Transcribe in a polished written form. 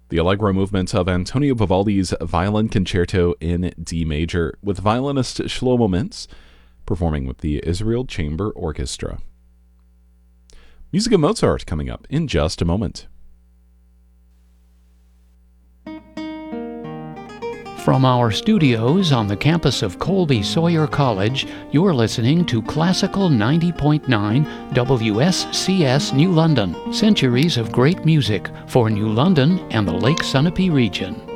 The Allegro movement of Antonio Vivaldi's Violin Concerto in D major, with violinist Shlomo Mintz performing with the Israel Chamber Orchestra. Music of Mozart coming up in just a moment. From our studios on the campus of Colby Sawyer College, you're listening to Classical 90.9 WSCS New London. Centuries of great music for New London and the Lake Sunapee region.